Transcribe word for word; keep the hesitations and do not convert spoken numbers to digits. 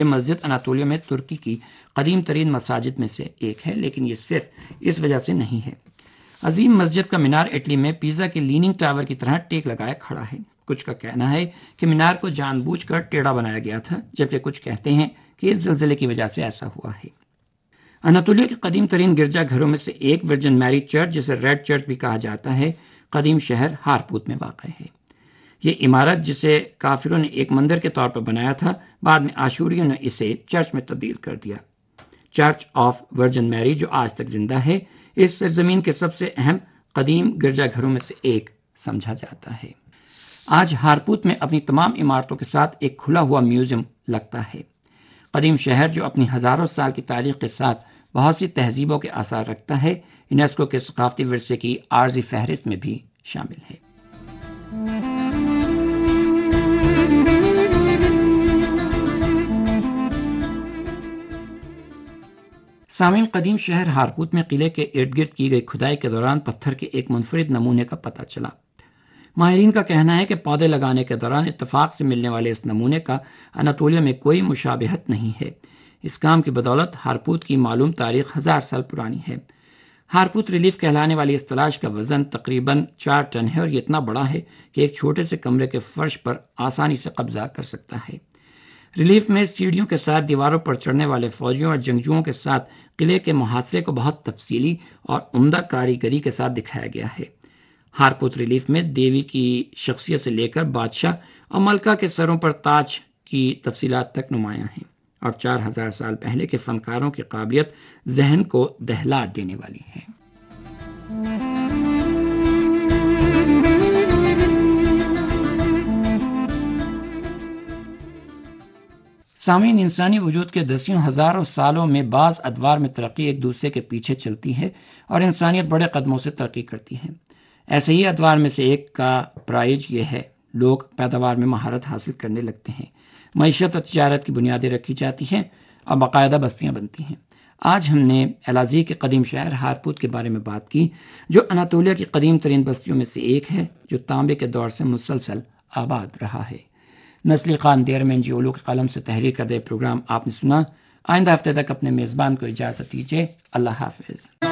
یہ مسجد اناطولیہ میں ترکی کی قدیم ترین مساجد میں سے ایک ہے، لیکن یہ صرف اس وجہ سے نہیں ہے۔ عظیم مسجد کا مینار اٹلی میں پیزا کے لیننگ ٹاور کی طرح ٹیک لگائے کھڑا ہے۔ کچھ کا کہنا ہے کہ مینار کو جان بوجھ کر ٹیڑھا بنایا گیا تھا، جبکہ کچھ کہتے ہیں کہ اس زلزلے کی وجہ سے ایسا ہوا ہے۔ اناطولیہ کے قدیم ترین گرجا گھروں میں سے ایک ورجن میری چرچ، جسے ریڈ چرچ بھی کہا جاتا ہے، قدیم شہر ہارپوت میں واقع ہے۔ یہ عمارت، جسے کافروں نے ایک مندر کے طور پر بنایا تھا، بعد میں آشوریوں نے اسے چرچ میں تبدیل کر دیا۔ چرچ آف ورجن میری، جو آج تک زندہ ہے، اس سرزمین کے سب سے اہم قدیم گرجا گھروں میں سے ایک سمجھا جاتا ہے۔ آج ہارپوت میں اپنی تمام عمارتوں کے ساتھ ایک کھلا ہوا میوزیم لگتا ہے۔ قدیم شہر، جو اپنی ہزاروں سال کی تاریخ کے ساتھ بہت سی تہذیبوں کے آثار رکھتا ہے، یونیسکو کے ثقافتی ورثے کی عارضی فہرست میں بھی شامل ہے۔ سامعین، قدیم شہر ہارپوت میں قلعے کے ارد گرد کی گئی کھدائی کے دوران پتھر کے ایک منفرد نمونے کا پتہ چلا۔ ماہرین کا کہنا ہے کہ پودے لگانے کے دوران اتفاق سے ملنے والے اس نمونے کا اناطولیہ میں کوئی مشابہت نہیں ہے۔ اس کام کی بدولت ہارپوت کی معلوم تاریخ ہزار سال پرانی ہے۔ ہارپوت ریلیف کہلانے والی اس تلاش کا وزن تقریباً چار ٹن ہے، اور یہ اتنا بڑا ہے کہ ایک چھوٹے سے کمرے کے فرش پر آسانی سے قبضہ کر سکتا ہے۔ ریلیف میں سیڑھیوں کے ساتھ دیواروں پر چڑھنے والے فوجیوں اور جنگجوؤں کے ساتھ قلعے کے محاصرے کو بہت تفصیلی اور عمدہ کاریگری کے ساتھ دکھایا گیا ہے۔ ہارپوت ریلیف میں دیوی کی شخصیت سے لے کر بادشاہ اور ملکہ کے سروں پر تاج کی تفصیلات تک نمایاں ہیں، اور چار ہزار سال پہلے کے فنکاروں کی قابلیت ذہن کو دہلا دینے والی ہے۔ سامعین، انسانی وجود کے دسیوں ہزاروں سالوں میں بعض ادوار میں ترقی ایک دوسرے کے پیچھے چلتی ہے، اور انسانیت بڑے قدموں سے ترقی کرتی ہے۔ ایسے ہی ادوار میں سے ایک کا پرائج یہ ہے، لوگ پیداوار میں مہارت حاصل کرنے لگتے ہیں، معیشت اور تجارت کی بنیادیں رکھی جاتی ہیں، اور باقاعدہ بستیاں بنتی ہیں۔ آج ہم نے ایلازیغ کے قدیم شہر ہارپوت کے بارے میں بات کی، جو اناطولیہ کی قدیم ترین بستیوں میں سے ایک ہے، جو تانبے کے دور سے مسلسل آباد رہا ہے۔ نسلی خان دیرمین جیولو کے قلم سے تحریر کردہ پروگرام آپ نے سنا۔ آئندہ ہفتے تک اپنے میزبان کو اجازت دیجیے۔ اللہ حافظ۔